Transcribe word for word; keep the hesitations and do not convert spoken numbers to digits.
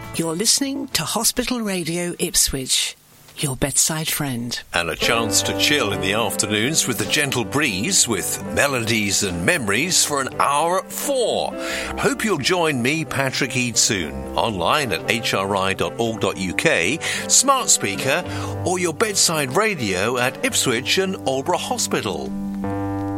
You're listening to Hospital Radio Ipswich, your bedside friend. And a chance to chill in the afternoons with the gentle breeze, with melodies and memories for an hour at four. Hope you'll join me, Patrick Eade, soon, online at h r i dot org dot u k, smart speaker, or your bedside radio at Ipswich and Aldeburgh Hospital.